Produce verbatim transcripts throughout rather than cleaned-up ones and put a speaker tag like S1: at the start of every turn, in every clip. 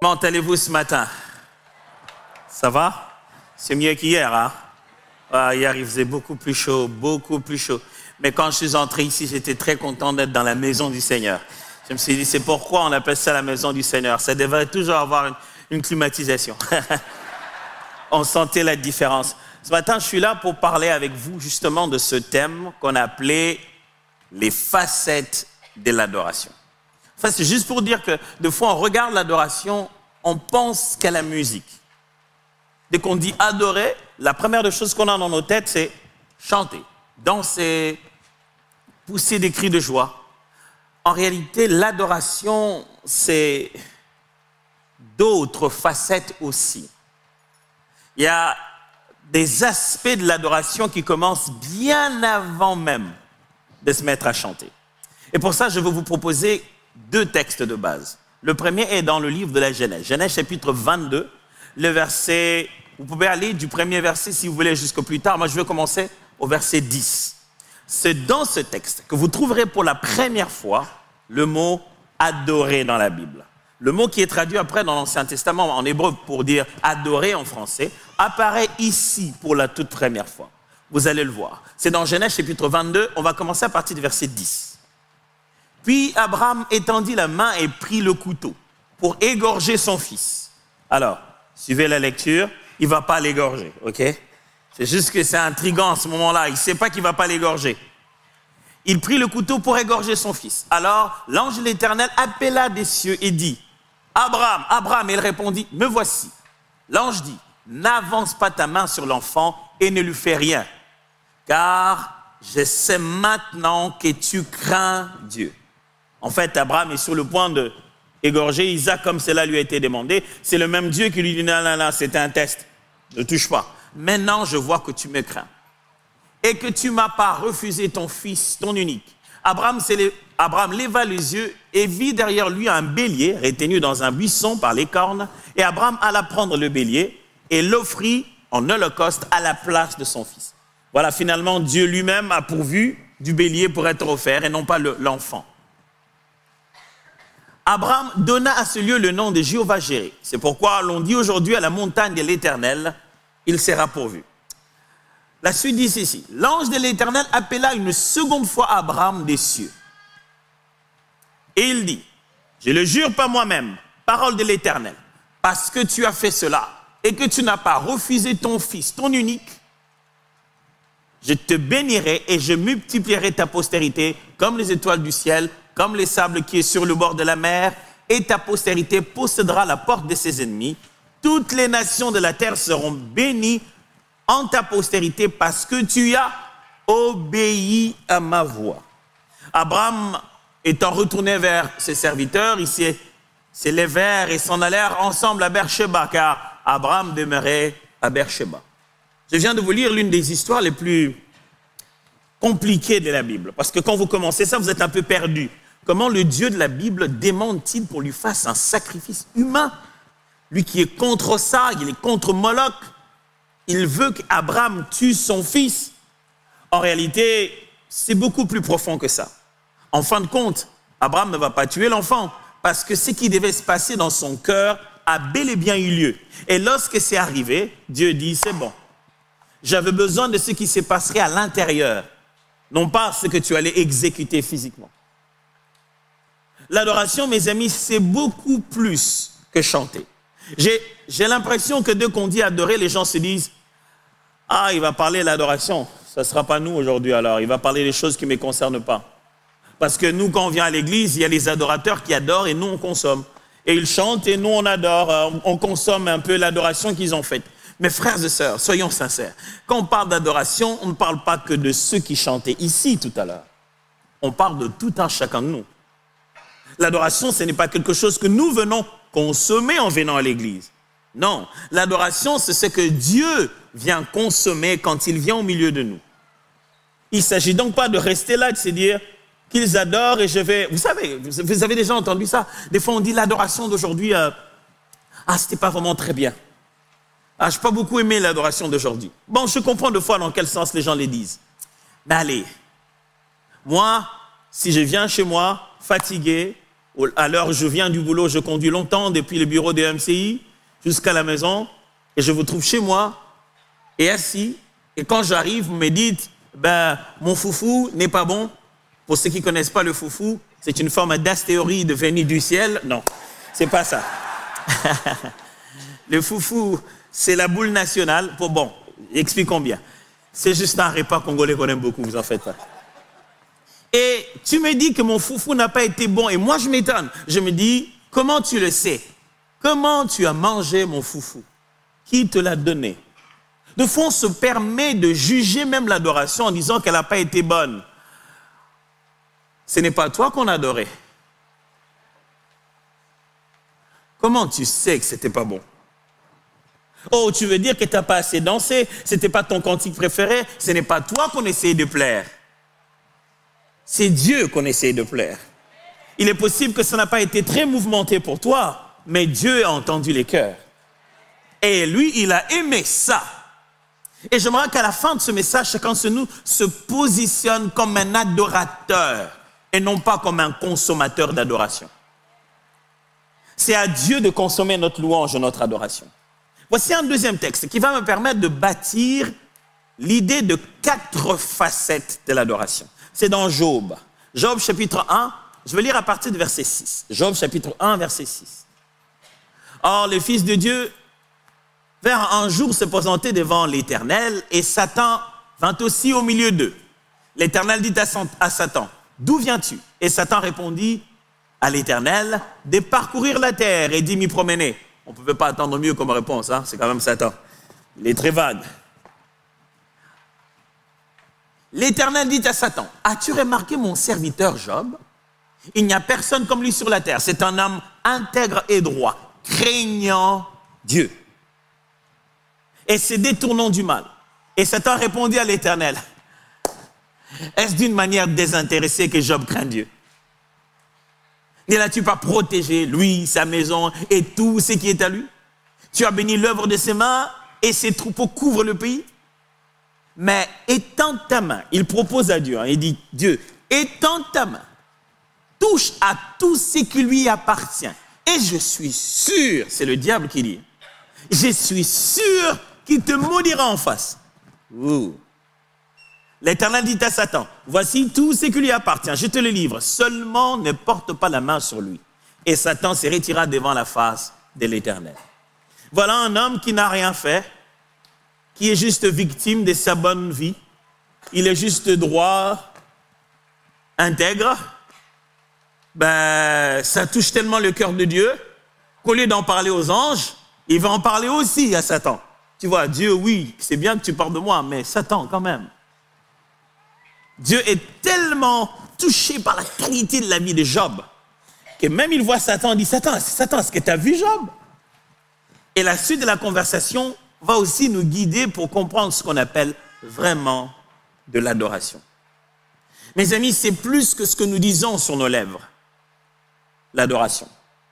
S1: Comment allez-vous ce matin? Ça va? C'est mieux qu'hier, hein? Ah, hier, il faisait beaucoup plus chaud, beaucoup plus chaud. Mais quand je suis entré ici, j'étais très content d'être dans la maison du Seigneur. Je me suis dit, c'est pourquoi on appelle ça la maison du Seigneur. Ça devrait toujours avoir une, une climatisation. On sentait la différence. Ce matin, je suis là pour parler avec vous justement de ce thème qu'on a appelé les facettes de l'adoration. Enfin, c'est juste pour dire que des fois, on regarde l'adoration, on pense qu'à la musique. Dès qu'on dit adorer, la première des choses qu'on a dans nos têtes, c'est chanter, danser, pousser des cris de joie. En réalité, l'adoration, c'est d'autres facettes aussi. Il y a des aspects de l'adoration qui commencent bien avant même de se mettre à chanter. Et pour ça, je vais vous proposer deux textes de base. Le premier est dans le livre de la Genèse. Genèse chapitre vingt-deux, le verset, vous pouvez aller du premier verset si vous voulez jusqu'au plus tard. Moi, je vais commencer au verset dix. C'est dans ce texte que vous trouverez pour la première fois le mot « adorer » dans la Bible. Le mot qui est traduit après dans l'Ancien Testament en hébreu pour dire « adorer » en français apparaît ici pour la toute première fois. Vous allez le voir. C'est dans Genèse chapitre vingt-deux, on va commencer à partir du verset dix. Puis Abraham étendit la main et prit le couteau pour égorger son fils. Alors, suivez la lecture, il ne va pas l'égorger, ok? C'est juste que c'est intriguant à ce moment-là, il ne sait pas qu'il ne va pas l'égorger. Il prit le couteau pour égorger son fils. Alors, l'ange de l'Éternel appela des cieux et dit, « Abraham, Abraham !» Et il répondit, « Me voici. » L'ange dit, « N'avance pas ta main sur l'enfant et ne lui fais rien, car je sais maintenant que tu crains Dieu. » En fait, Abraham est sur le point de égorger Isaac comme cela lui a été demandé. C'est le même Dieu qui lui dit, « Non, non, non, c'est un test. Ne touche pas. Maintenant, je vois que tu me crains. Et que tu ne m'as pas refusé ton fils, ton unique. » Abraham, les... Abraham leva les yeux et vit derrière lui un bélier retenu dans un buisson par les cornes. Et Abraham alla prendre le bélier et l'offrit en holocauste à la place de son fils. Voilà, finalement, Dieu lui-même a pourvu du bélier pour être offert et non pas le, l'enfant. Abraham donna à ce lieu le nom de Jéhovah Jireh. C'est pourquoi l'on dit aujourd'hui à la montagne de l'Éternel, il sera pourvu. La suite dit ceci. L'ange de l'Éternel appela une seconde fois Abraham des cieux. Et il dit, je le jure par moi-même, parole de l'Éternel, parce que tu as fait cela et que tu n'as pas refusé ton fils, ton unique, je te bénirai et je multiplierai ta postérité comme les étoiles du ciel, comme les sables qui est sur le bord de la mer, et ta postérité possédera la porte de ses ennemis. Toutes les nations de la terre seront bénies en ta postérité parce que tu as obéi à ma voix. Abraham étant retourné vers ses serviteurs, ils s'élevèrent et s'en allèrent ensemble à Beersheba, car Abraham demeurait à Beersheba. Je viens de vous lire l'une des histoires les plus compliquées de la Bible, parce que quand vous commencez ça, vous êtes un peu perdu. Comment le Dieu de la Bible demande-t-il pour lui fasse un sacrifice humain? Lui qui est contre ça, il est contre Moloch. Il veut qu'Abraham tue son fils. En réalité, c'est beaucoup plus profond que ça. En fin de compte, Abraham ne va pas tuer l'enfant parce que ce qui devait se passer dans son cœur a bel et bien eu lieu. Et lorsque c'est arrivé, Dieu dit, c'est bon. J'avais besoin de ce qui se passerait à l'intérieur, non pas ce que tu allais exécuter physiquement. L'adoration, mes amis, c'est beaucoup plus que chanter. J'ai, j'ai l'impression que dès qu'on dit adorer, les gens se disent « Ah, il va parler de l'adoration. Ça ne sera pas nous aujourd'hui alors. Il va parler des choses qui ne me concernent pas. » Parce que nous, quand on vient à l'église, il y a les adorateurs qui adorent et nous, on consomme. Et ils chantent et nous, on adore. On consomme un peu l'adoration qu'ils ont faite. Mes frères et sœurs, soyons sincères. Quand on parle d'adoration, on ne parle pas que de ceux qui chantaient ici tout à l'heure. On parle de tout un chacun de nous. L'adoration, ce n'est pas quelque chose que nous venons consommer en venant à l'église. Non, l'adoration, c'est ce que Dieu vient consommer quand il vient au milieu de nous. Il ne s'agit donc pas de rester là et de se dire qu'ils adorent et je vais... Vous savez, vous avez déjà entendu ça. Des fois, on dit l'adoration d'aujourd'hui, euh, ah, c'était pas vraiment très bien. Ah, je n'ai pas beaucoup aimé l'adoration d'aujourd'hui. Bon, je comprends de fois dans quel sens les gens les disent. Mais allez, moi, si je viens chez moi, fatigué, À l'heure où je viens du boulot, je conduis longtemps depuis le bureau de M C I jusqu'à la maison et je vous trouve chez moi et assis. Et quand j'arrive, vous me dites, ben, mon foufou n'est pas bon. Pour ceux qui ne connaissent pas le foufou, c'est une forme d'astéroïde venue du ciel. Non, c'est pas ça. Le foufou, c'est la boule nationale. Pour, bon, expliquons bien. C'est juste un repas congolais qu'on aime beaucoup, vous en faites pas. Et tu me dis que mon foufou n'a pas été bon. Et moi, je m'étonne. Je me dis, comment tu le sais? Comment tu as mangé mon foufou? Qui te l'a donné? De fois, on se permet de juger même l'adoration en disant qu'elle n'a pas été bonne. Ce n'est pas toi qu'on adorait. Comment tu sais que ce n'était pas bon? Oh, tu veux dire que tu n'as pas assez dansé? Ce n'était pas ton cantique préféré? Ce n'est pas toi qu'on essayait de plaire. C'est Dieu qu'on essaie de plaire. Il est possible que ça n'a pas été très mouvementé pour toi, mais Dieu a entendu les cœurs. Et lui, il a aimé ça. Et j'aimerais qu'à la fin de ce message, chacun de nous se positionne comme un adorateur et non pas comme un consommateur d'adoration. C'est à Dieu de consommer notre louange et notre adoration. Voici un deuxième texte qui va me permettre de bâtir l'idée de quatre facettes de l'adoration. C'est dans Job. Job chapitre un, je vais lire à partir du verset six. Job chapitre un, verset six. Or, le Fils de Dieu vint un jour se présenter devant l'Éternel et Satan vint aussi au milieu d'eux. L'Éternel dit à Satan, « D'où viens-tu » Et Satan répondit à l'Éternel, « De parcourir la terre et d'y m'y promener. » On ne pouvait pas attendre mieux comme réponse, hein? C'est quand même Satan. Il est très vague. L'Éternel dit à Satan, « As-tu remarqué mon serviteur Job? Il n'y a personne comme lui sur la terre. C'est un homme intègre et droit, craignant Dieu. Et se détournant du mal. » Et Satan répondit à l'Éternel, « Est-ce d'une manière désintéressée que Job craint Dieu? Ne l'as-tu pas protégé, lui, sa maison et tout ce qui est à lui? Tu as béni l'œuvre de ses mains et ses troupeaux couvrent le pays. Mais étends ta main, il propose à Dieu, hein, il dit, Dieu, étends ta main, touche à tout ce qui lui appartient. Et je suis sûr, c'est le diable qui dit, je suis sûr qu'il te maudira en face. Ouh. L'Éternel dit à Satan, voici tout ce qui lui appartient, je te le livre, seulement ne porte pas la main sur lui. Et Satan se retira devant la face de l'Éternel. Voilà un homme qui n'a rien fait, qui est juste victime de sa bonne vie. Il est juste droit, intègre. Ben, ça touche tellement le cœur de Dieu qu'au lieu d'en parler aux anges, il va en parler aussi à Satan. Tu vois, Dieu, oui, c'est bien que tu parles de moi, mais Satan quand même. Dieu est tellement touché par la qualité de la vie de Job que même il voit Satan et dit, Satan, Satan, est-ce que tu as vu Job? Et la suite de la conversation va aussi nous guider pour comprendre ce qu'on appelle vraiment de l'adoration. Mes amis, c'est plus que ce que nous disons sur nos lèvres, l'adoration.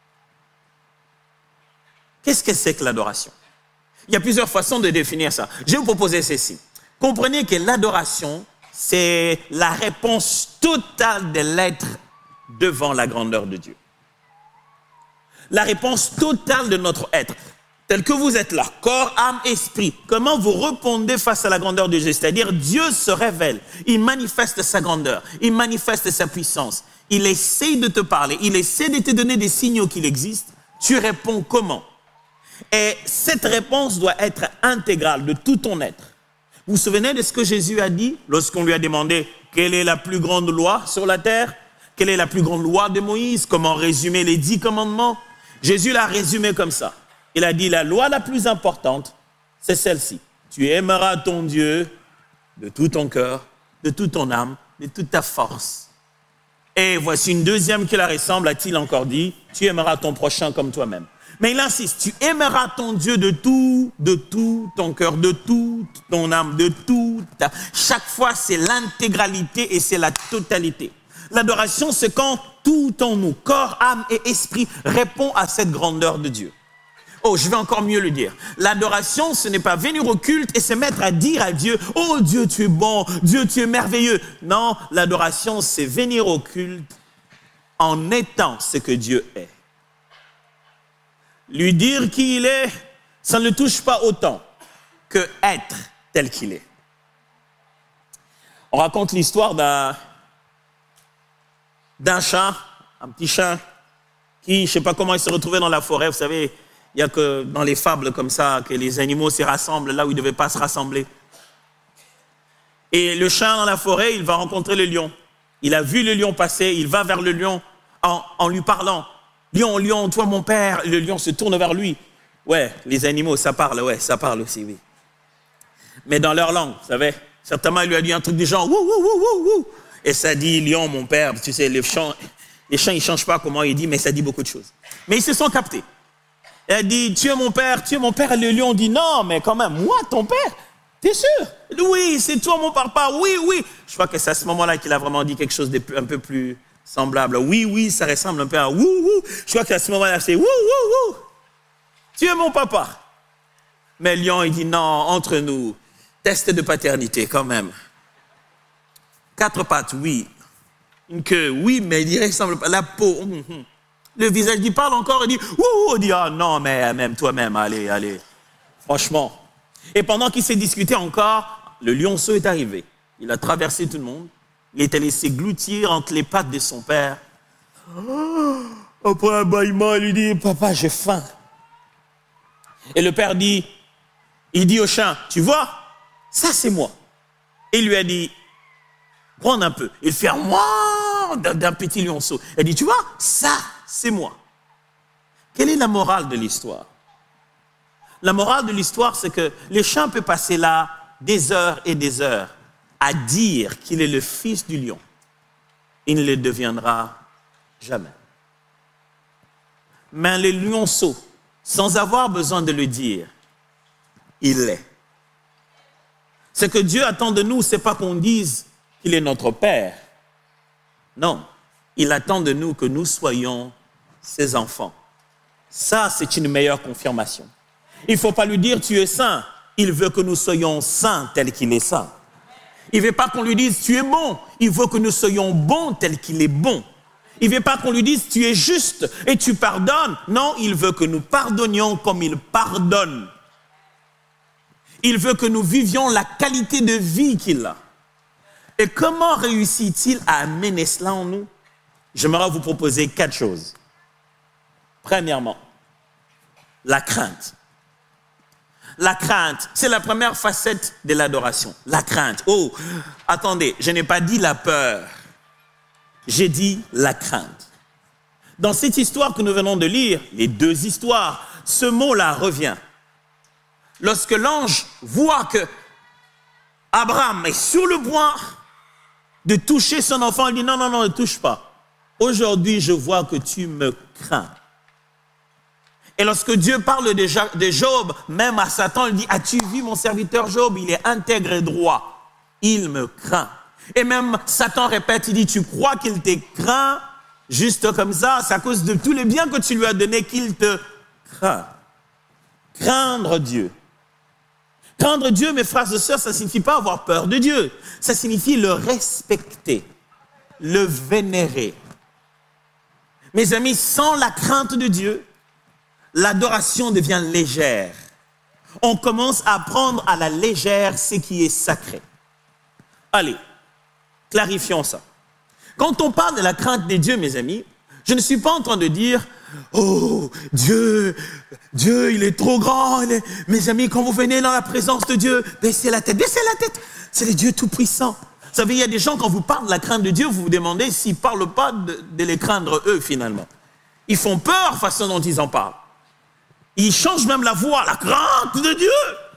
S1: Qu'est-ce que c'est que l'adoration? Il y a plusieurs façons de définir ça. Je vais vous proposer ceci. Comprenez que l'adoration, c'est la réponse totale de l'être devant la grandeur de Dieu. La réponse totale de notre être. Tel que vous êtes là, corps, âme, esprit, comment vous répondez face à la grandeur de Dieu? C'est-à-dire, Dieu se révèle, il manifeste sa grandeur, il manifeste sa puissance, il essaie de te parler, il essaie de te donner des signaux qu'il existe, tu réponds comment? Et cette réponse doit être intégrale de tout ton être. Vous vous souvenez de ce que Jésus a dit lorsqu'on lui a demandé quelle est la plus grande loi sur la terre? Quelle est la plus grande loi de Moïse? Comment résumer les dix commandements? Jésus l'a résumé comme ça. Il a dit, la loi la plus importante, c'est celle-ci. Tu aimeras ton Dieu de tout ton cœur, de toute ton âme, de toute ta force. Et voici une deuxième qui la ressemble, a-t-il encore dit, tu aimeras ton prochain comme toi-même. Mais il insiste, tu aimeras ton Dieu de tout, de tout ton cœur, de toute ton âme, de tout. Ta... Chaque fois, c'est l'intégralité et c'est la totalité. L'adoration, c'est quand tout en nous, corps, âme et esprit, répond à cette grandeur de Dieu. Oh, je vais encore mieux le dire. L'adoration, ce n'est pas venir au culte et se mettre à dire à Dieu, « Oh Dieu, tu es bon, Dieu, tu es merveilleux. » Non, l'adoration, c'est venir au culte en étant ce que Dieu est. Lui dire qui il est, ça ne le touche pas autant que être tel qu'il est. On raconte l'histoire d'un, d'un chat, un petit chat, qui, je ne sais pas comment il se retrouvait dans la forêt. Vous savez, il n'y a que dans les fables comme ça que les animaux se rassemblent là où ils ne devaient pas se rassembler. Et le chat dans la forêt, il va rencontrer le lion. Il a vu le lion passer, il va vers le lion en, en lui parlant. Lion, lion, toi mon père. Le lion se tourne vers lui. Ouais, les animaux, ça parle, ouais, ça parle aussi, oui. Mais dans leur langue, vous savez, certainement il lui a dit un truc du genre, wouh, wouh, wouh, wouh, wouh. Et ça dit, lion, mon père, tu sais, les chants, les chants, ils ne changent pas comment il dit, mais ça dit beaucoup de choses. Mais ils se sont captés. Elle dit, tu es mon père, tu es mon père. Et le lion dit, non, mais quand même, moi, ton père, t'es sûr? Oui, c'est toi mon papa, oui, oui. Je crois que c'est à ce moment-là qu'il a vraiment dit quelque chose de plus, un peu plus semblable. Oui, oui, ça ressemble un peu à wouh, wouh. Je crois qu'à ce moment-là, c'est wouh, wouh, wouh. Tu es mon papa. Mais le lion, il dit, non, entre nous, test de paternité quand même. Quatre pattes, oui. Une queue, oui, mais il ressemble pas. La peau, hum, hum. Le visage, il parle encore, il dit, ouh, il dit, ah non, mais même toi-même, allez, allez. Franchement. Et pendant qu'il s'est discuté encore, le lionceau est arrivé. Il a traversé tout le monde. Il était laissé gloutir entre les pattes de son père. Oh, après un bâillement, il lui dit, papa, j'ai faim. Et le père dit, il dit au chat, tu vois, ça c'est moi. Et il lui a dit, prends un peu. Il fait un moi d'un petit lionceau. Il dit, tu vois, ça c'est moi. Quelle est la morale de l'histoire? La morale de l'histoire, c'est que le chat peut passer là des heures et des heures à dire qu'il est le fils du lion. Il ne le deviendra jamais. Mais le lionceau, sans avoir besoin de le dire, il l'est. Ce que Dieu attend de nous, ce n'est pas qu'on dise qu'il est notre Père. Non, il attend de nous que nous soyons ses enfants. Ça, c'est une meilleure confirmation. Il ne faut pas lui dire tu es saint. Il veut que nous soyons saints tel qu'il est saint. Il ne veut pas qu'on lui dise tu es bon. Il veut que nous soyons bons tel qu'il est bon. Il ne veut pas qu'on lui dise tu es juste et tu pardonnes. Non, il veut que nous pardonnions comme il pardonne. Il veut que nous vivions la qualité de vie qu'il a. Et comment réussit-il à amener cela en nous? J'aimerais vous proposer quatre choses. Premièrement, la crainte. La crainte, c'est la première facette de l'adoration. La crainte. Oh, attendez, je n'ai pas dit la peur. J'ai dit la crainte. Dans cette histoire que nous venons de lire, les deux histoires, ce mot-là revient. Lorsque l'ange voit que Abraham est sur le point de toucher son enfant, il dit non, non, non, ne touche pas. Aujourd'hui, je vois que tu me crains. Et lorsque Dieu parle de Job, même à Satan, il dit, as-tu vu mon serviteur Job? Il est intègre et droit. Il me craint. Et même Satan répète, il dit, tu crois qu'il te craint juste comme ça? C'est à cause de tous les biens que tu lui as donnés qu'il te craint. Craindre Dieu. Craindre Dieu, mes frères et sœurs, ça ne signifie pas avoir peur de Dieu. Ça signifie le respecter, le vénérer. Mes amis, sans la crainte de Dieu, l'adoration devient légère. On commence à prendre à la légère ce qui est sacré. Allez, clarifions ça. Quand on parle de la crainte des dieux, mes amis, je ne suis pas en train de dire « Oh, Dieu, Dieu, il est trop grand. Il est... » Mes amis, quand vous venez dans la présence de Dieu, baissez la tête, baissez la tête. C'est le Dieu tout-puissant. Vous savez, il y a des gens, quand vous parlez de la crainte de Dieu, vous vous demandez s'ils ne parlent pas de, de les craindre eux, finalement. Ils font peur de la façon dont ils en parlent. Ils changent même la voix, la crainte de Dieu.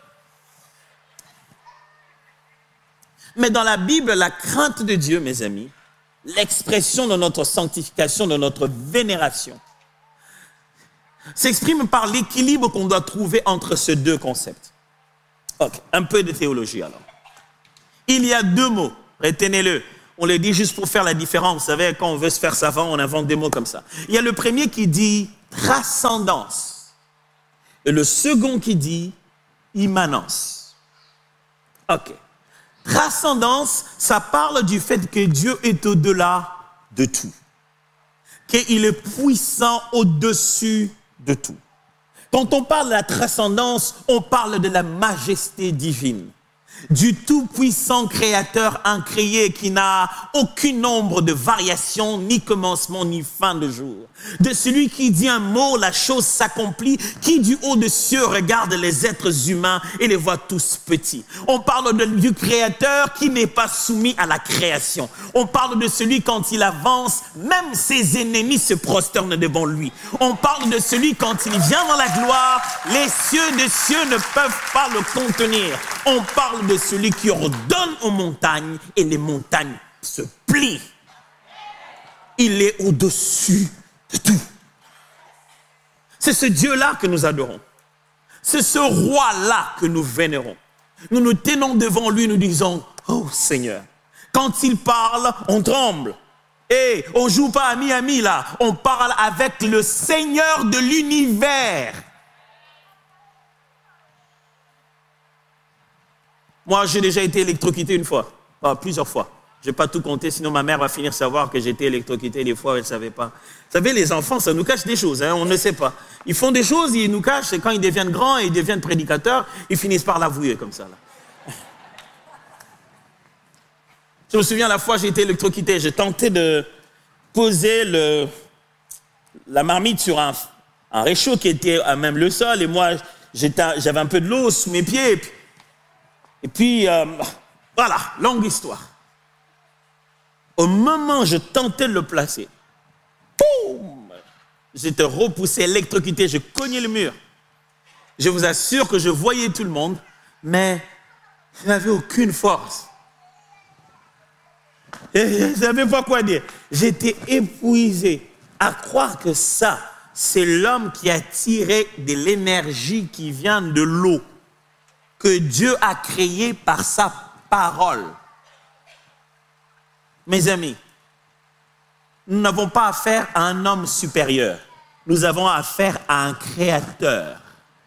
S1: Mais dans la Bible, la crainte de Dieu, mes amis, l'expression de notre sanctification, de notre vénération, s'exprime par l'équilibre qu'on doit trouver entre ces deux concepts. Ok, un peu de théologie alors. Il y a deux mots, retenez-le. On les dit juste pour faire la différence. Vous savez, quand on veut se faire savant, on invente des mots comme ça. Il y a le premier qui dit transcendance. Et le second qui dit immanence. Ok. Transcendance, ça parle du fait que Dieu est au-delà de tout. qu'il est puissant au-dessus de tout. Quand on parle de la transcendance, on parle de la majesté divine, du tout-puissant créateur incréé qui n'a aucun nombre de variations, ni commencement, ni fin de jour. De celui qui dit un mot, la chose s'accomplit, qui du haut des cieux regarde les êtres humains et les voit tous petits. On parle de, du créateur qui n'est pas soumis à la création. On parle de celui quand il avance, même ses ennemis se prosternent devant lui. On parle de celui quand il vient dans la gloire, les cieux des cieux ne peuvent pas le contenir. On parle de celui qui ordonne aux montagnes et les montagnes se plient. Il est au-dessus de tout. C'est ce Dieu-là que nous adorons. C'est ce roi-là que nous vénérons. Nous nous tenons devant lui, nous disons, oh Seigneur. Quand il parle, on tremble. Et on ne joue pas à Miami là, on parle avec le Seigneur de l'univers. Moi, j'ai déjà été électrocuté une fois, enfin, plusieurs fois. Je ne vais pas tout compter, sinon ma mère va finir savoir que j'ai été électrocuté des fois, elle ne savait pas. Vous savez, les enfants, ça nous cache des choses, hein, on ne sait pas. Ils font des choses, ils nous cachent, et quand ils deviennent grands et ils deviennent prédicateurs, ils finissent par l'avouer comme ça. Là. Je me souviens, la fois, j'ai été électrocuté, j'ai tenté de poser le, la marmite sur un, un réchaud qui était à même le sol, et moi, j'avais un peu de l'eau sous mes pieds, et puis, et puis euh, voilà, longue histoire. Au moment où je tentais de le placer, boum, j'étais repoussé, électrocuté, je cognais le mur. Je vous assure que je voyais tout le monde, mais je n'avais aucune force. Et je ne savais pas quoi dire. J'étais épuisé. À croire que ça, c'est l'homme qui a tiré de l'énergie qui vient de l'eau, que Dieu a créée par sa parole. Mes amis, nous n'avons pas affaire à un homme supérieur. Nous avons affaire à un créateur.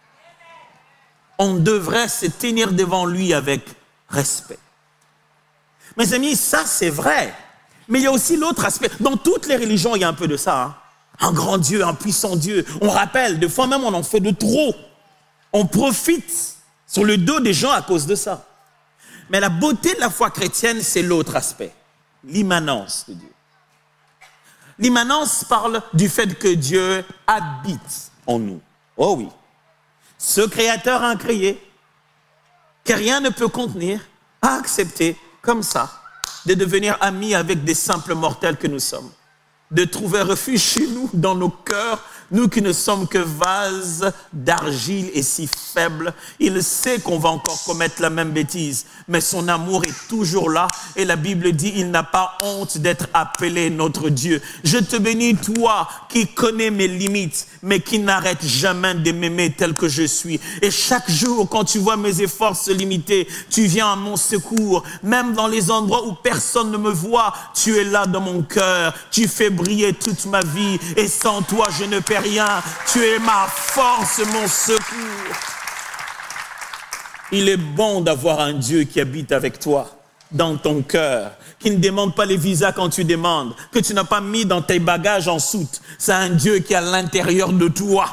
S1: On devrait se tenir devant lui avec respect. Mes amis, ça c'est vrai. Mais il y a aussi l'autre aspect. Dans toutes les religions, il y a un peu de ça. Hein. Un grand Dieu, un puissant Dieu. On rappelle, des fois même on en fait de trop. On profite sur le dos des gens à cause de ça. Mais la beauté de la foi chrétienne, c'est l'autre aspect. L'immanence de Dieu. L'immanence parle du fait que Dieu habite en nous. Oh oui. Ce créateur incréé, que rien ne peut contenir, a accepté comme ça de devenir ami avec des simples mortels que nous sommes. De trouver refuge chez nous, dans nos cœurs, nous qui ne sommes que vases d'argile et si faibles. Il sait qu'on va encore commettre la même bêtise, mais son amour est toujours là. Et la Bible dit, il n'a pas honte d'être appelé notre Dieu. Je te bénis, toi, qui connais mes limites, mais qui n'arrête jamais de m'aimer tel que je suis. Et chaque jour, quand tu vois mes efforts se limiter, tu viens à mon secours. Même dans les endroits où personne ne me voit, tu es là dans mon cœur. Tu fais briller toute ma vie. Et sans toi, je ne peux rien. Tu es ma force, mon secours. Il est bon d'avoir un Dieu qui habite avec toi, dans ton cœur, qui ne demande pas les visas quand tu demandes, que tu n'as pas mis dans tes bagages en soute. C'est un Dieu qui est à l'intérieur de toi.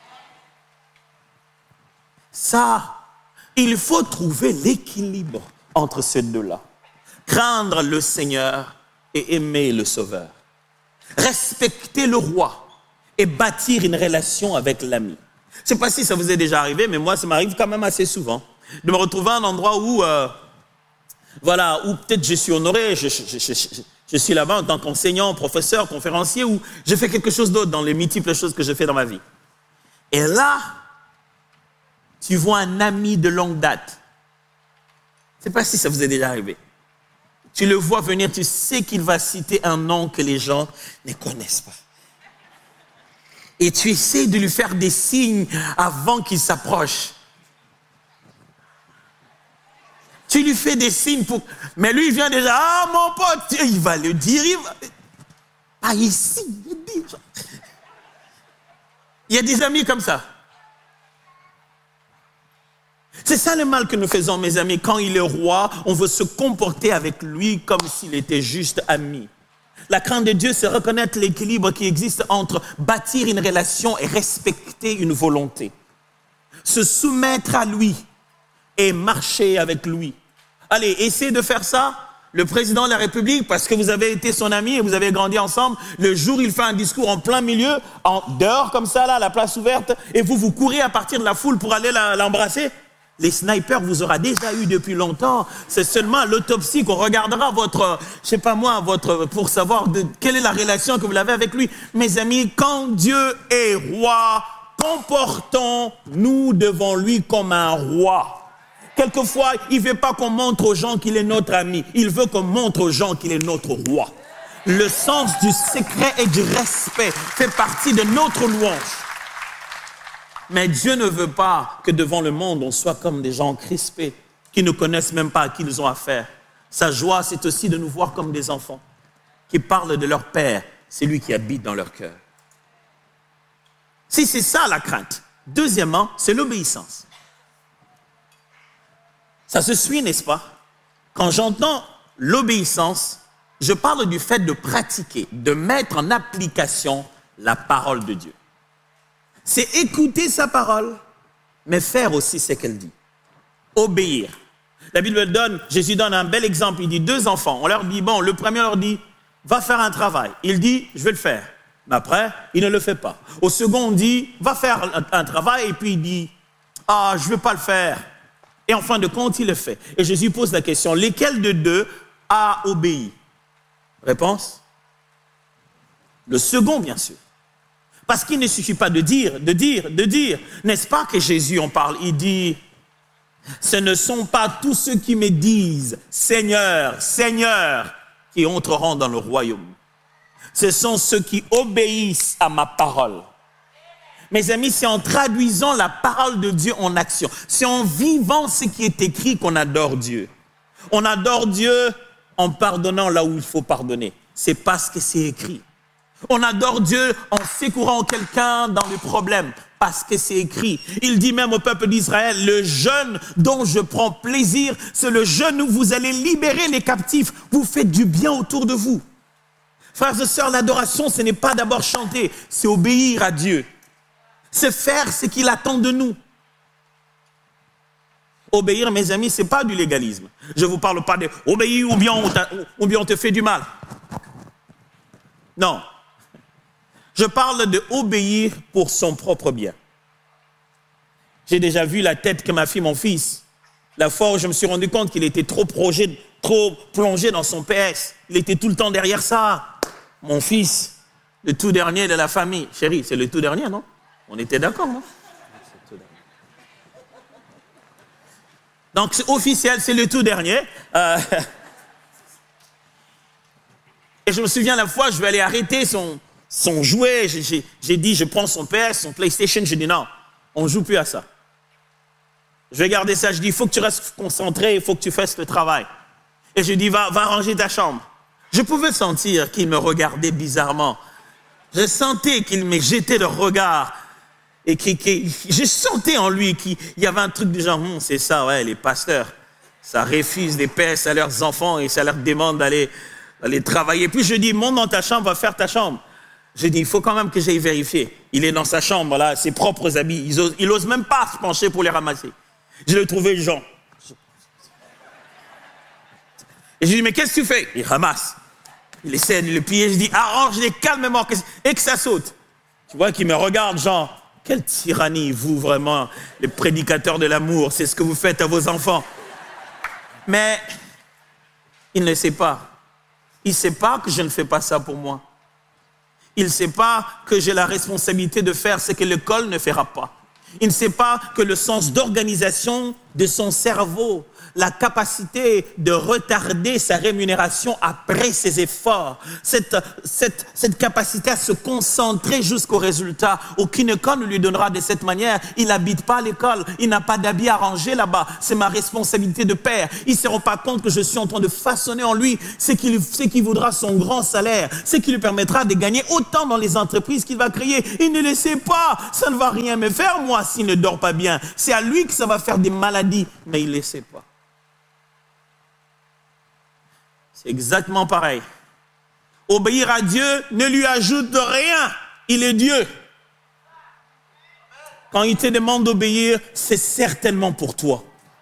S1: Ça, il faut trouver l'équilibre entre ces deux-là. Craindre le Seigneur et aimer le Sauveur. Respecter le roi et bâtir une relation avec l'ami. Je ne sais pas si ça vous est déjà arrivé, mais moi, ça m'arrive quand même assez souvent de me retrouver à un endroit où, euh, voilà, où peut-être je suis honoré, je, je, je, je, je suis là-bas en tant qu'enseignant, professeur, conférencier, ou je fais quelque chose d'autre dans les multiples choses que je fais dans ma vie. Et là, tu vois un ami de longue date. Je ne sais pas si ça vous est déjà arrivé. Tu le vois venir, tu sais qu'il va citer un nom que les gens ne connaissent pas. Et tu essaies de lui faire des signes avant qu'il s'approche. Tu lui fais des signes pour... Mais lui, il vient déjà, ah mon pote, il va le dire, il va... Ah ici, il dit... Il y a des amis comme ça. C'est ça le mal que nous faisons, mes amis. Quand il est roi, on veut se comporter avec lui comme s'il était juste ami. La crainte de Dieu, c'est reconnaître l'équilibre qui existe entre bâtir une relation et respecter une volonté. Se soumettre à lui et marcher avec lui. Allez, essayez de faire ça. Le président de la République, parce que vous avez été son ami et vous avez grandi ensemble, le jour où il fait un discours en plein milieu, en dehors comme ça, là, à la place ouverte, et vous, vous courez à partir de la foule pour aller l'embrasser, les snipers vous aura déjà eu depuis longtemps. C'est seulement à l'autopsie qu'on regardera votre, je sais pas moi, votre, pour savoir de, quelle est la relation que vous avez avec lui. Mes amis, quand Dieu est roi, comportons-nous devant lui comme un roi. Quelquefois, il ne veut pas qu'on montre aux gens qu'il est notre ami. Il veut qu'on montre aux gens qu'il est notre roi. Le sens du secret et du respect fait partie de notre louange. Mais Dieu ne veut pas que devant le monde, on soit comme des gens crispés, qui ne connaissent même pas à qui ils ont affaire. Sa joie, c'est aussi de nous voir comme des enfants, qui parlent de leur Père. C'est lui qui habite dans leur cœur. Si c'est ça la crainte. Deuxièmement, c'est l'obéissance. Ça se suit, n'est-ce pas? Quand j'entends l'obéissance, je parle du fait de pratiquer, de mettre en application la parole de Dieu. C'est écouter sa parole, mais faire aussi ce qu'elle dit. Obéir. La Bible donne, Jésus donne un bel exemple. Il dit deux enfants. On leur dit, bon, le premier leur dit, va faire un travail. Il dit, je vais le faire. Mais après, il ne le fait pas. Au second, on dit, va faire un, un travail. Et puis il dit, ah, je ne veux pas le faire. Et en fin de compte, il le fait. Et Jésus pose la question, lesquels de deux a obéi? Réponse? Le second, bien sûr. Parce qu'il ne suffit pas de dire, de dire, de dire. N'est-ce pas que Jésus en parle? Il dit, ce ne sont pas tous ceux qui me disent, Seigneur, Seigneur, qui entreront dans le royaume. Ce sont ceux qui obéissent à ma parole. Mes amis, c'est en traduisant la parole de Dieu en action. C'est en vivant ce qui est écrit qu'on adore Dieu. On adore Dieu en pardonnant là où il faut pardonner. C'est parce que c'est écrit. On adore Dieu en secourant quelqu'un dans le problème, parce que c'est écrit. Il dit même au peuple d'Israël, le jeûne dont je prends plaisir, c'est le jeûne où vous allez libérer les captifs. Vous faites du bien autour de vous. Frères et sœurs, l'adoration, ce n'est pas d'abord chanter, c'est obéir à Dieu. C'est faire ce qu'il attend de nous. Obéir, mes amis, ce n'est pas du légalisme. Je ne vous parle pas de obéir ou bien on, ou bien on te fait du mal. Non. Je parle de obéir pour son propre bien. J'ai déjà vu la tête que m'a fait mon fils. La fois où je me suis rendu compte qu'il était trop, projet, trop plongé dans son P S. Il était tout le temps derrière ça. Mon fils, le tout dernier de la famille. Chérie, c'est le tout dernier, non? On était d'accord, non? Donc, c'est officiel, c'est le tout dernier. Euh... Et je me souviens la fois, je vais aller arrêter son... son jouet, j'ai dit, je prends son P S, son PlayStation, j'ai dit non, on ne joue plus à ça. Je vais garder ça, je dis, il faut que tu restes concentré, il faut que tu fasses le travail. Et je dis, va, va ranger ta chambre. Je pouvais sentir qu'il me regardait bizarrement. Je sentais qu'il me jetait le regard. Et qu'il, qu'il, je sentais en lui qu'il y avait un truc du genre, hm, c'est ça, ouais, les pasteurs, ça refuse des P S à leurs enfants et ça leur demande d'aller, d'aller travailler. Puis je dis, monte dans ta chambre, va faire ta chambre. J'ai dit, il faut quand même que j'aille vérifier. Il est dans sa chambre, là, ses propres habits. Il ose, il ose même pas se pencher pour les ramasser. Je l'ai trouvé, Jean. Et je lui dis, mais qu'est-ce que tu fais? Il ramasse. Il essaie de le plier. Je dis, arrange-les calmement et que ça saute. Tu vois qu'il me regarde, Jean. Quelle tyrannie, vous, vraiment, les prédicateurs de l'amour. C'est ce que vous faites à vos enfants. Mais il ne sait pas. Il ne sait pas que je ne fais pas ça pour moi. Il ne sait pas que j'ai la responsabilité de faire ce que l'école ne fera pas. Il ne sait pas que le sens d'organisation de son cerveau, la capacité de retarder sa rémunération après ses efforts, cette, cette, cette capacité à se concentrer jusqu'au résultat. Aucune école ne lui donnera de cette manière. Il n'habite pas à l'école, il n'a pas d'habits à ranger là-bas. C'est ma responsabilité de père. Il ne se rend pas compte que je suis en train de façonner en lui ce qu'il ce qui voudra son grand salaire, ce qui lui permettra de gagner autant dans les entreprises qu'il va créer. Il ne le sait pas. Ça ne va rien me faire, moi, s'il ne dort pas bien. C'est à lui que ça va faire des maladies, mais il ne le sait pas. C'est exactement pareil. Obéir à Dieu ne lui ajoute rien. Il est Dieu. Quand il te demande d'obéir, c'est certainement pour toi.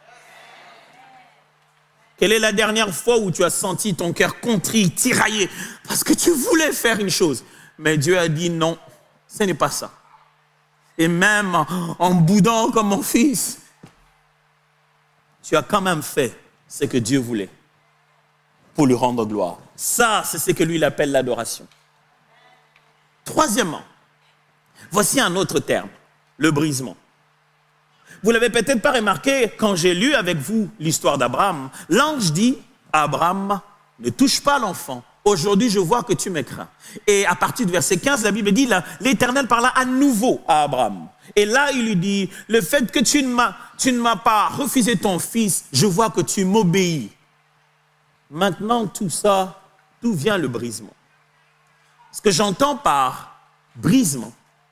S1: Quelle est la dernière fois où tu as senti ton cœur contrit, tiraillé, parce que tu voulais faire une chose, mais Dieu a dit non, ce n'est pas ça. Et même en, en boudant comme mon fils, tu as quand même fait ce que Dieu voulait pour lui rendre gloire. Ça, c'est ce que lui il appelle l'adoration. Troisièmement, voici un autre terme, le brisement. Vous l'avez peut-être pas remarqué, quand j'ai lu avec vous l'histoire d'Abraham, l'ange dit à Abraham, ne touche pas l'enfant. Aujourd'hui, je vois que tu me crains. Et à partir du verset quinze, la Bible dit, l'Éternel parla à nouveau à Abraham. Et là, il lui dit, le fait que tu ne m'as, tu ne m'as pas refusé ton fils, je vois que tu m'obéis. Maintenant, tout ça, d'où vient le brisement? Ce que j'entends par brisement,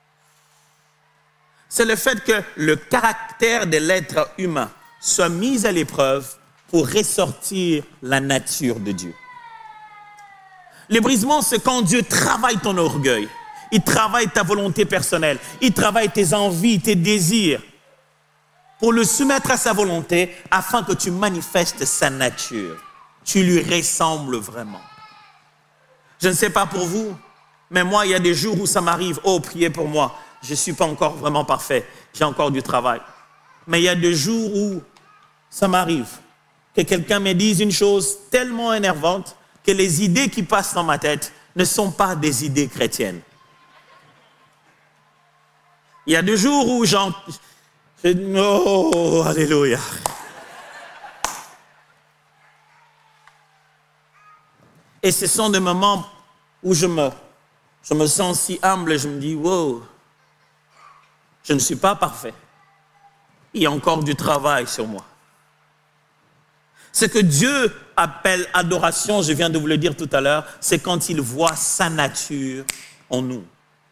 S1: c'est le fait que le caractère de l'être humain soit mis à l'épreuve pour ressortir la nature de Dieu. Le brisement, c'est quand Dieu travaille ton orgueil. Il travaille ta volonté personnelle. Il travaille tes envies, tes désirs, pour le soumettre à sa volonté afin que tu manifestes sa nature. Tu lui ressembles vraiment. Je ne sais pas pour vous, mais moi, il y a des jours où ça m'arrive. Oh, priez pour moi. Je ne suis pas encore vraiment parfait. J'ai encore du travail. Mais il y a des jours où ça m'arrive que quelqu'un me dise une chose tellement énervante que les idées qui passent dans ma tête ne sont pas des idées chrétiennes. Il y a des jours où j'en... Oh, alléluia. Et ce sont des moments où je me, je me sens si humble et je me dis, wow, je ne suis pas parfait. Il y a encore du travail sur moi. Ce que Dieu appelle adoration, je viens de vous le dire tout à l'heure, c'est quand il voit sa nature en nous.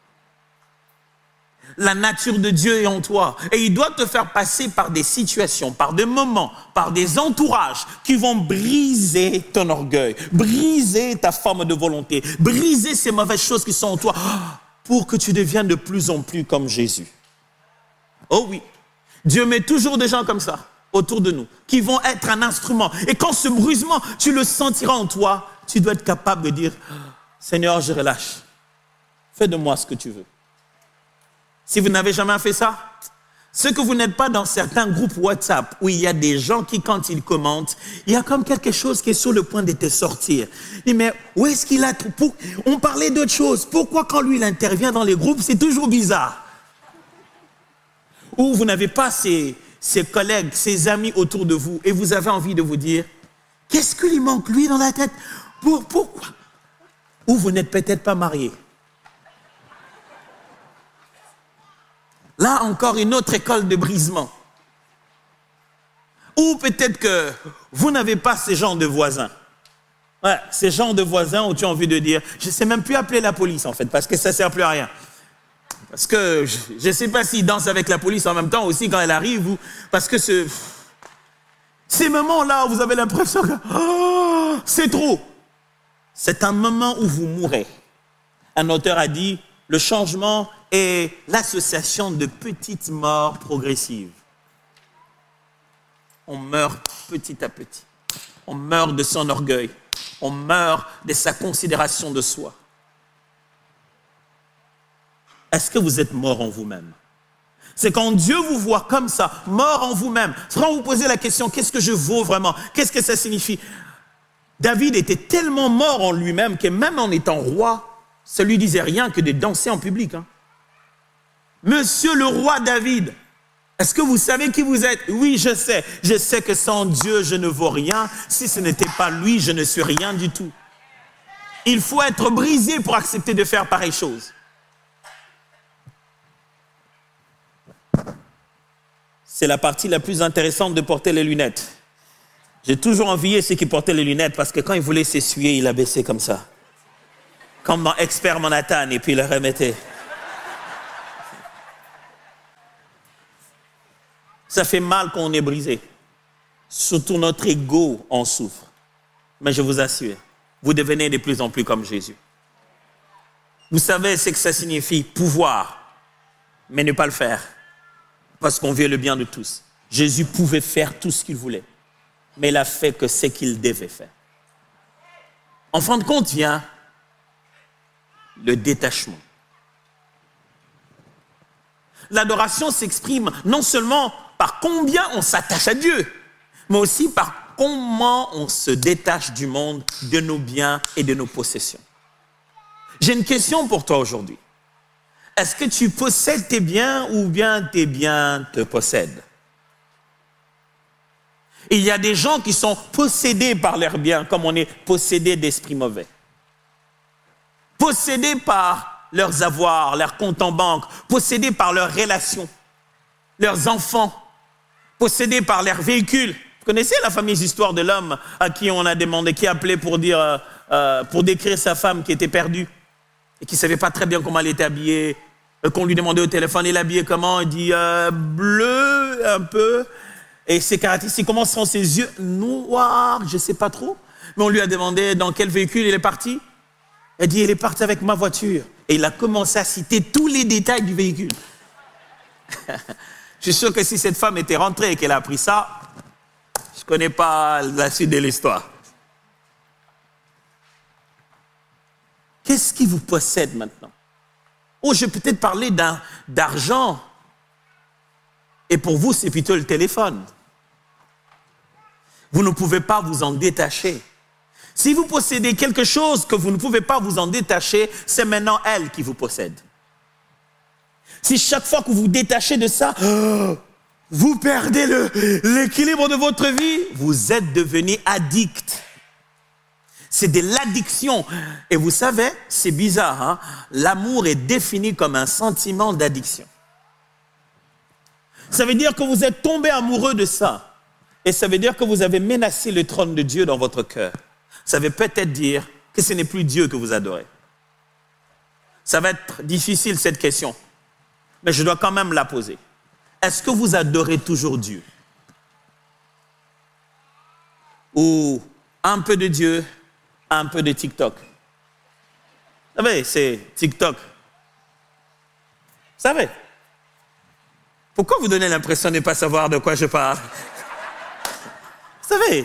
S1: La nature de Dieu est en toi. Et il doit te faire passer par des situations, par des moments, par des entourages qui vont briser ton orgueil, briser ta forme de volonté, briser ces mauvaises choses qui sont en toi pour que tu deviennes de plus en plus comme Jésus. Oh oui, Dieu met toujours des gens comme ça autour de nous, qui vont être un instrument. Et quand ce brisement, tu le sentiras en toi, tu dois être capable de dire, Seigneur, je relâche. Fais de moi ce que tu veux. Si vous n'avez jamais fait ça, ce que vous n'êtes pas dans certains groupes WhatsApp où il y a des gens qui, quand ils commentent, il y a comme quelque chose qui est sur le point de te sortir. Mais où est-ce qu'il a... Pour... On parlait d'autre chose. Pourquoi quand lui, il intervient dans les groupes, c'est toujours bizarre? Ou vous n'avez pas ces, ces collègues, ces amis autour de vous et vous avez envie de vous dire, qu'est-ce que lui manque, lui, dans la tête? Pour, Pourquoi? Ou vous n'êtes peut-être pas marié. Là, encore une autre école de brisement. Ou peut-être que vous n'avez pas ces genres de voisins. Ouais, ces genres de voisins où tu as envie de dire, je ne sais même plus appeler la police en fait, parce que ça ne sert plus à rien. Parce que je ne sais pas s'ils dansent avec la police en même temps aussi quand elle arrive, ou parce que ce, ces moments-là où vous avez l'impression que oh, c'est trop. C'est un moment où vous mourrez. Un auteur a dit, le changement est l'association de petites morts progressives. On meurt petit à petit. On meurt de son orgueil. On meurt de sa considération de soi. Est-ce que vous êtes mort en vous-même? C'est quand Dieu vous voit comme ça, mort en vous-même. Quand vous posez la question, qu'est-ce que je vaux vraiment? Qu'est-ce que ça signifie? David était tellement mort en lui-même que même en étant roi, ça ne lui disait rien que de danser en public. Hein. Monsieur le roi David, est-ce que vous savez qui vous êtes? Oui, je sais. Je sais que sans Dieu, je ne vaux rien. Si ce n'était pas lui, je ne suis rien du tout. Il faut être brisé pour accepter de faire pareille chose. C'est la partie la plus intéressante de porter les lunettes. J'ai toujours envié ceux qui portaient les lunettes parce que quand il voulait s'essuyer, il a baissé comme ça. Comme dans Expert Manhattan, et puis il le remettait. Ça fait mal quand on est brisé. Surtout notre ego en souffre. Mais je vous assure, vous devenez de plus en plus comme Jésus. Vous savez ce que ça signifie, pouvoir, mais ne pas le faire, parce qu'on veut le bien de tous. Jésus pouvait faire tout ce qu'il voulait, mais il a fait que ce qu'il devait faire. En fin de compte, vient le détachement. L'adoration s'exprime non seulement par combien on s'attache à Dieu, mais aussi par comment on se détache du monde, de nos biens et de nos possessions. J'ai une question pour toi aujourd'hui. Est-ce que tu possèdes tes biens ou bien tes biens te possèdent? Il y a des gens qui sont possédés par leurs biens, comme on est possédé d'esprits mauvais. Possédés par leurs avoirs, leurs comptes en banque, possédés par leurs relations, leurs enfants, possédés par leurs véhicules. Vous connaissez la fameuse histoire de l'homme à qui on a demandé, qui appelait pour dire, euh, euh, pour décrire sa femme qui était perdue et qui ne savait pas très bien comment elle était habillée, euh, qu'on lui demandait au téléphone, il est habillé comment? Il dit euh, bleu un peu, et ses caractéristiques, comment sont ses yeux? Noirs, je ne sais pas trop, mais on lui a demandé dans quel véhicule il est parti. Elle dit, il est parti avec ma voiture. Et il a commencé à citer tous les détails du véhicule. Je suis sûr que si cette femme était rentrée et qu'elle a appris ça, je ne connais pas la suite de l'histoire. Qu'est-ce qui vous possède maintenant? Oh, je vais peut-être parler d'un, d'argent. Et pour vous, c'est plutôt le téléphone. Vous ne pouvez pas vous en détacher. Si vous possédez quelque chose que vous ne pouvez pas vous en détacher, c'est maintenant elle qui vous possède. Si chaque fois que vous vous détachez de ça, vous perdez le, l'équilibre de votre vie, vous êtes devenu addict. C'est de l'addiction. Et vous savez, c'est bizarre, hein? L'amour est défini comme un sentiment d'addiction. Ça veut dire que vous êtes tombé amoureux de ça. Et ça veut dire que vous avez menacé le trône de Dieu dans votre cœur. Ça veut peut-être dire que ce n'est plus Dieu que vous adorez. Ça va être difficile cette question, mais je dois quand même la poser. Est-ce que vous adorez toujours Dieu? Ou un peu de Dieu, un peu de TikTok? Vous savez, c'est TikTok. Vous savez? Pourquoi vous donnez l'impression de ne pas savoir de quoi je parle? Vous savez?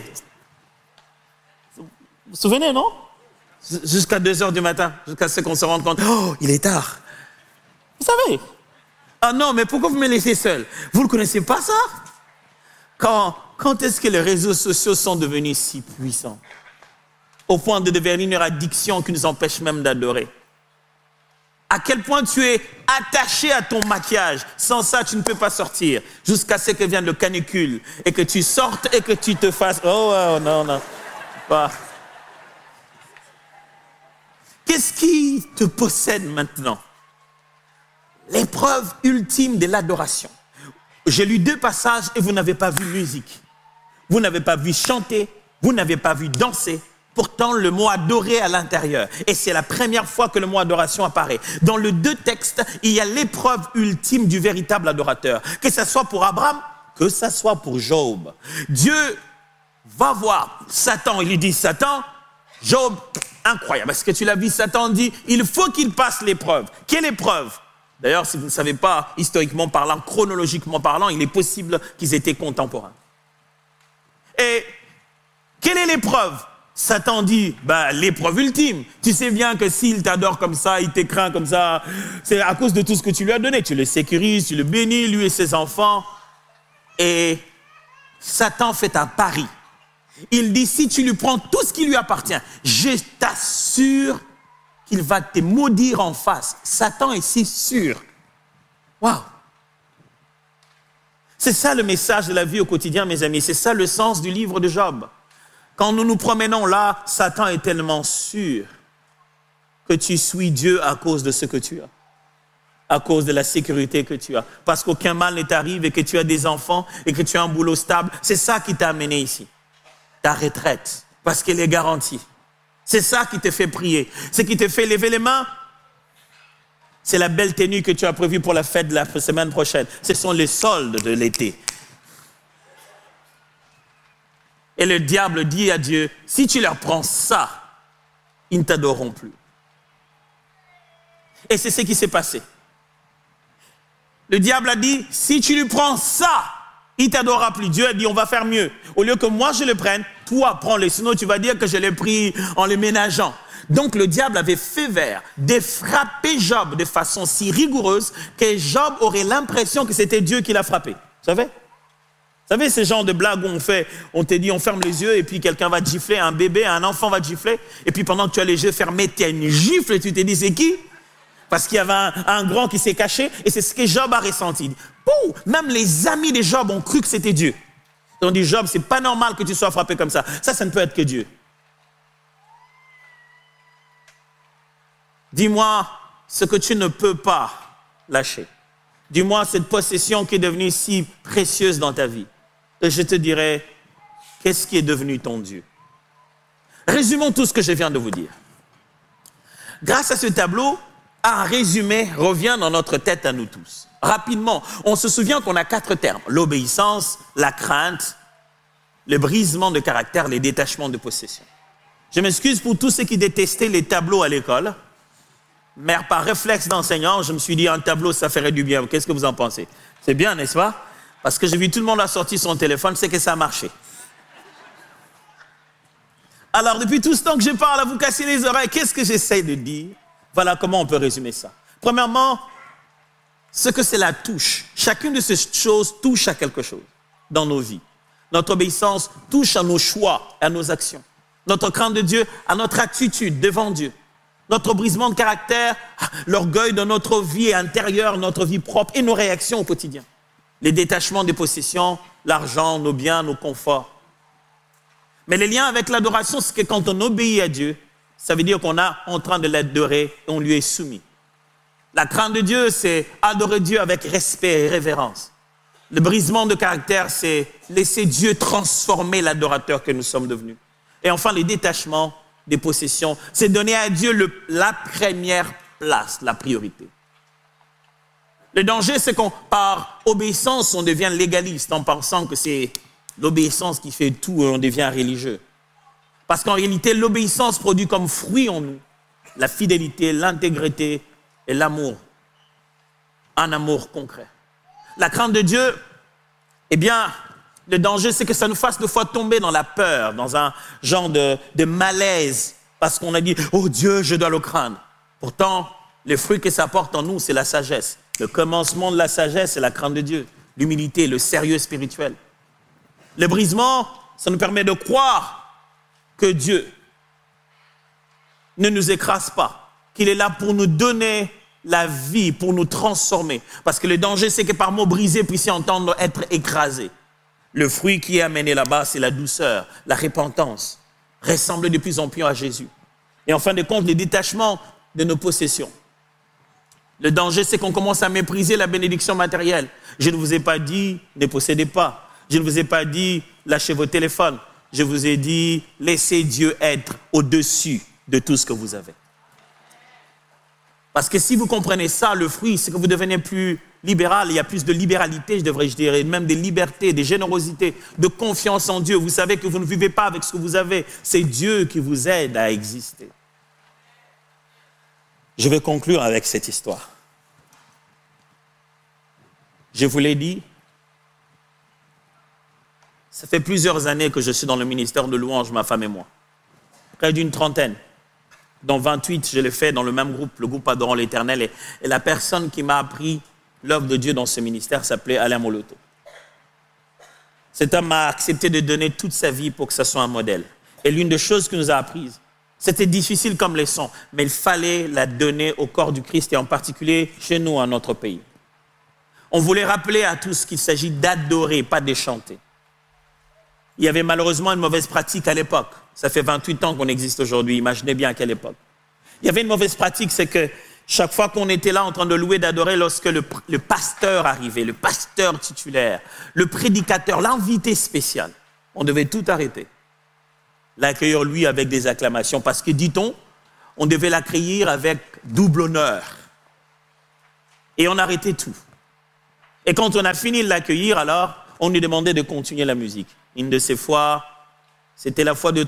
S1: Vous vous souvenez, non? Jusqu'à deux heures du matin, jusqu'à ce qu'on se rende compte, oh, il est tard. Vous savez? Ah non, mais pourquoi vous me laissez seul? Vous ne connaissez pas ça? Quand, quand est-ce que les réseaux sociaux sont devenus si puissants? Au point de devenir une addiction qui nous empêche même d'adorer. À quel point tu es attaché à ton maquillage. Sans ça, tu ne peux pas sortir. Jusqu'à ce que vienne le canicule et que tu sortes et que tu te fasses... Oh, oh non, non. Bah. Qu'est-ce qui te possède maintenant? L'épreuve ultime de l'adoration. J'ai lu deux passages et vous n'avez pas vu musique. Vous n'avez pas vu chanter. Vous n'avez pas vu danser. Pourtant, le mot adorer à l'intérieur. Et c'est la première fois que le mot adoration apparaît. Dans les deux textes, il y a l'épreuve ultime du véritable adorateur. Que ce soit pour Abraham, que ce soit pour Job. Dieu va voir Satan. Il lui dit, Satan, Job, incroyable. Est-ce que tu l'as vu? Satan dit, il faut qu'il passe l'épreuve. Quelle épreuve? D'ailleurs, si vous ne savez pas, historiquement parlant, chronologiquement parlant, il est possible qu'ils étaient contemporains. Et quelle est l'épreuve? Satan dit, bah, l'épreuve ultime. Tu sais bien que s'il t'adore comme ça, il te craint comme ça, c'est à cause de tout ce que tu lui as donné. Tu le sécurises, tu le bénis, lui et ses enfants. Et Satan fait un pari. Il dit, si tu lui prends tout ce qui lui appartient, je t'assure qu'il va te maudire en face. Satan est si sûr. Waouh! C'est ça le message de la vie au quotidien, mes amis. C'est ça le sens du livre de Job. Quand nous nous promenons là, Satan est tellement sûr que tu suis Dieu à cause de ce que tu as. À cause de la sécurité que tu as. Parce qu'aucun mal ne t'arrive et que tu as des enfants et que tu as un boulot stable. C'est ça qui t'a amené ici. Ta retraite. Parce qu'elle est garantie. C'est ça qui te fait prier. Ce qui te fait lever les mains, c'est la belle tenue que tu as prévue pour la fête de la semaine prochaine. Ce sont les soldes de l'été. Et le diable dit à Dieu, si tu leur prends ça, ils ne t'adoreront plus. Et c'est ce qui s'est passé. Le diable a dit, si tu lui prends ça, il t'adorera plus. Dieu a dit, on va faire mieux. Au lieu que moi je le prenne, toi prends-le. Sinon tu vas dire que je l'ai pris en le ménageant. Donc le diable avait fait vers de frapper Job de façon si rigoureuse que Job aurait l'impression que c'était Dieu qui l'a frappé. Vous savez? Vous savez ces genres de blagues où on fait, on te dit on ferme les yeux et puis quelqu'un va te gifler, un bébé, un enfant va te gifler. Et puis pendant que tu as les yeux fermés, tu as une gifle et tu te dis c'est qui? Parce qu'il y avait un, un grand qui s'est caché et c'est ce que Job a ressenti. Pouh, même les amis de Job ont cru que c'était Dieu. Ils ont dit Job, c'est pas normal que tu sois frappé comme ça. Ça, ça ne peut être que Dieu. Dis-moi ce que tu ne peux pas lâcher. Dis-moi cette possession qui est devenue si précieuse dans ta vie. Et je te dirai, qu'est-ce qui est devenu ton Dieu? Résumons tout ce que je viens de vous dire. Grâce à ce tableau, un résumé revient dans notre tête à nous tous. Rapidement, on se souvient qu'on a quatre termes. L'obéissance, la crainte, le brisement de caractère, les détachements de possession. Je m'excuse pour tous ceux qui détestaient les tableaux à l'école. Mais par réflexe d'enseignant, je me suis dit, un tableau, ça ferait du bien. Qu'est-ce que vous en pensez? C'est bien, n'est-ce pas? Parce que j'ai vu tout le monde a sorti son téléphone, c'est que ça a marché. Alors, depuis tout ce temps que je parle à vous casser les oreilles, qu'est-ce que j'essaie de dire? Voilà comment on peut résumer ça. Premièrement, ce que c'est la touche. Chacune de ces choses touche à quelque chose dans nos vies. Notre obéissance touche à nos choix, à nos actions. Notre crainte de Dieu, à notre attitude devant Dieu. Notre brisement de caractère, l'orgueil de notre vie intérieure, notre vie propre et nos réactions au quotidien. Les détachements des possessions, l'argent, nos biens, nos conforts. Mais le lien avec l'adoration, c'est que quand on obéit à Dieu, ça veut dire qu'on est en train de l'adorer et on lui est soumis. La crainte de Dieu, c'est adorer Dieu avec respect et révérence. Le brisement de caractère, c'est laisser Dieu transformer l'adorateur que nous sommes devenus. Et enfin, les détachements des possessions, c'est donner à Dieu le, la première place, la priorité. Le danger, c'est qu'on, par obéissance, on devient légaliste en pensant que c'est l'obéissance qui fait tout et on devient religieux. Parce qu'en réalité, l'obéissance produit comme fruit en nous la fidélité, l'intégrité et l'amour. Un amour concret. La crainte de Dieu, eh bien, le danger, c'est que ça nous fasse des fois tomber dans la peur, dans un genre de, de malaise, parce qu'on a dit « Oh Dieu, je dois le craindre ». Pourtant, le fruit que ça porte en nous, c'est la sagesse. Le commencement de la sagesse, c'est la crainte de Dieu, l'humilité, le sérieux spirituel. Le brisement, ça nous permet de croire que Dieu ne nous écrase pas, qu'il est là pour nous donner la vie, pour nous transformer. Parce que le danger, c'est que par mots brisés, puissiez entendre être écrasé. Le fruit qui est amené là-bas, c'est la douceur, la repentance, ressembler de plus en plus à Jésus. Et en fin de compte, le détachement de nos possessions. Le danger, c'est qu'on commence à mépriser la bénédiction matérielle. Je ne vous ai pas dit, ne possédez pas. Je ne vous ai pas dit, lâchez vos téléphones. Je vous ai dit, laissez Dieu être au-dessus de tout ce que vous avez. Parce que si vous comprenez ça, le fruit, c'est que vous devenez plus libéral. Il y a plus de libéralité, je devrais dire, et même de liberté, de générosité, de confiance en Dieu. Vous savez que vous ne vivez pas avec ce que vous avez. C'est Dieu qui vous aide à exister. Je vais conclure avec cette histoire. Je vous l'ai dit, ça fait plusieurs années que je suis dans le ministère de louange, ma femme et moi. Près d'une trentaine. Dans vingt-huit, je l'ai fait dans le même groupe, le groupe Adorant l'Éternel. Et, et la personne qui m'a appris l'œuvre de Dieu dans ce ministère s'appelait Alain Moloto. Cet homme a accepté de donner toute sa vie pour que ça soit un modèle. Et l'une des choses qu'il nous a apprises, c'était difficile comme leçon, mais il fallait la donner au corps du Christ et en particulier chez nous, en notre pays. On voulait rappeler à tous qu'il s'agit d'adorer, pas de chanter. Il y avait malheureusement une mauvaise pratique à l'époque. Ça fait vingt-huit ans qu'on existe aujourd'hui. Imaginez bien à quelle époque. Il y avait une mauvaise pratique, c'est que chaque fois qu'on était là en train de louer, d'adorer, lorsque le, le pasteur arrivait, le pasteur titulaire, le prédicateur, l'invité spécial, on devait tout arrêter. L'accueillir lui avec des acclamations. Parce que, dit-on, on devait l'accueillir avec double honneur. Et on arrêtait tout. Et quand on a fini de l'accueillir, alors, on lui demandait de continuer la musique. Une de ces fois, c'était la fois de